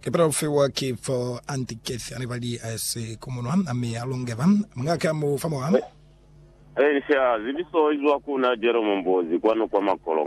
Kepra fewa ki for antiketh anybody as komuno ami alongevan mngaka mo famo am Nisha zibiso izwa kuna Jerome Mbozi kwano kwa makolo